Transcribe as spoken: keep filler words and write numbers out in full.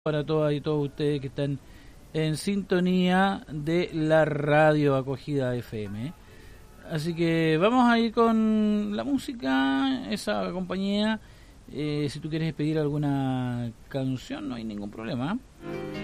Para todas y todos ustedes que están en sintonía de la radio Acogida F M. Así que vamos a ir con la música, esa compañía. Eh, si tú quieres pedir alguna canción, no hay ningún problema.